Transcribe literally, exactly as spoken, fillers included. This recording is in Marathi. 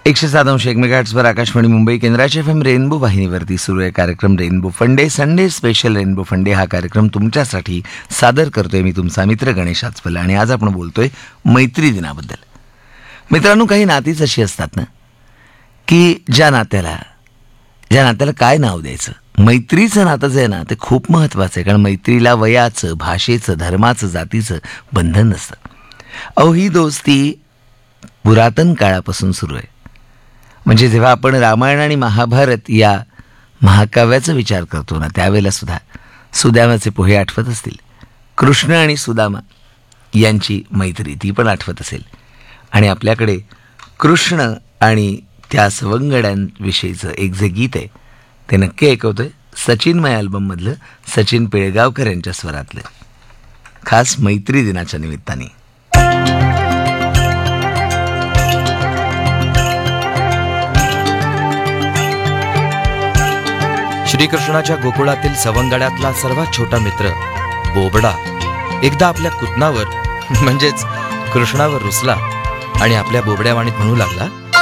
एकशे सात अंश एक मेगाहर्ट्झवर आकाशवाणी मुंबई केंद्राच्या एफ एम रेनबो वाहिनीवरती सुरू आहे कार्यक्रम रेनबो फंडे. संडे स्पेशल रेनबो फंडे हा कार्यक्रम तुमच्यासाठी सादर करतोय मी तुमचा मित्र गणेश आचपला. आणि आज आपण बोलतोय मैत्री दिनाबद्दल. मित्रांनो, काही नातीच अशी असतात ना की ज्या नात्याला ज्या नात्याला काय नाव द्यायचं. मैत्रीचं नातं जे आहे ना ते खूप महत्त्वाचं आहे, कारण मैत्रीला वयाचं, भाषेचं, धर्माचं, जातीचं बंधन नसतं. अहो, ही दोस्ती पुरातन काळापासून सुरू आहे. म्हणजे जेव्हा आपण रामायण आणि महाभारत या महाकाव्याचा विचार करतो ना, त्यावेळेला सुद्धा सुदामाचे पोहे आठवत असतील. कृष्ण आणि सुदामा यांची मैत्री ती पण आठवत असेल. आणि आपल्याकडे कृष्ण आणि त्या सवंगड्यांविषयीचं एक जे गीत आहे ते नक्की ऐकवतोय सचिनमय अल्बममधलं, सचिन पिळगावकर यांच्या स्वरातलं, खास मैत्री दिनाच्या निमित्ताने. श्रीकृष्णाच्या गोकुळातील सवंगड्यातला सर्वात छोटा मित्र बोबडा एकदा आपल्या कुदनावर म्हणजेच कृष्णावर रुसला आणि आपल्या बोबड्यावाणीत म्हणू लागला,